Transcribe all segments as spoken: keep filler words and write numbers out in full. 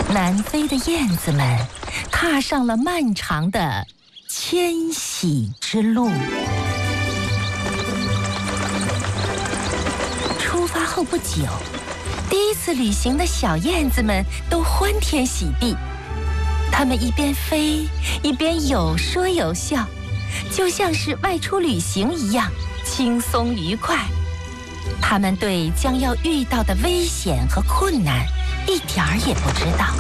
南飞的燕子们踏上了漫长的迁徙之路。出发后不久，第一次旅行的小燕子们都欢天喜地，它们一边飞一边有说有笑，就像是外出旅行一样轻松愉快。它们对将要遇到的危险和困难一点儿也不知道。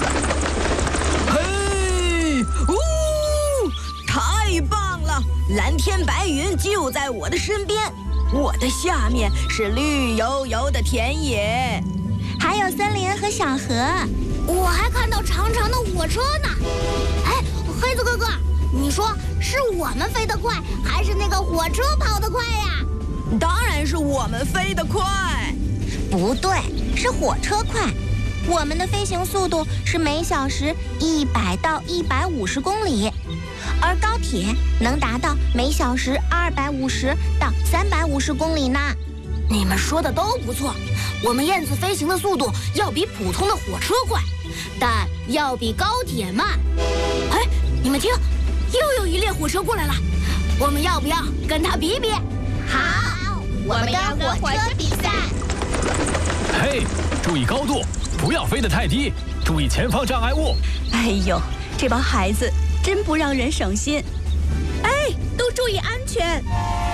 嘿，呜，太棒了！蓝天白云就在我的身边，我的下面是绿油油的田野， 还有森林和小河。 我还看到长长的火车呢。哎，黑子哥哥，你说是我们飞得快，还是那个火车跑得快呀？ 当然是我们飞得快。 不对，是火车快。我们的飞行速度是每小时一百到一百五十公里，而高铁能达到每小时二百五十到三百五十公里呢。 你们说的都不错，我们燕子飞行的速度要比普通的火车快，但要比高铁慢。哎，你们听，又有一列火车过来了，我们要不要跟它比比？ 好，我们要跟火车比赛。 嘿，注意高度，不要飞得太低，注意前方障碍物。 哎呦，这帮孩子真不让人省心。哎，都注意安全。